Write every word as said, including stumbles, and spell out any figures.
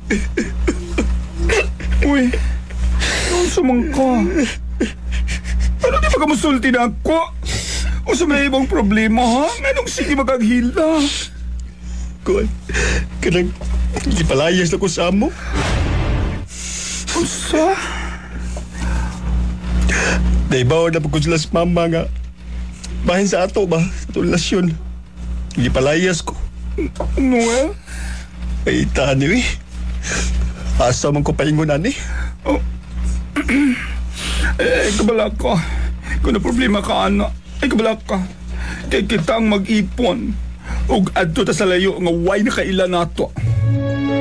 Uy, ano sumang ka? Ano di ba kamusulti na ako? O sa may ibang problema, ha? Anong sige magaghila? Kuan, kanang ipalayas na ko sa amo. Usa? Naibaw na pagkod sila sa mama nga. Bahin sa ato ba? Sa tulasyon. Ipalayas ko. Noel? Ay, tani, eh. Asa man ko paingon, ani? Oh. eh, kabala ka. Kung na problema ka, ana. Ay, kabala ka. Kaya kita ang mag-ipon. Ug adto ta sa layo nga way na kaila nato.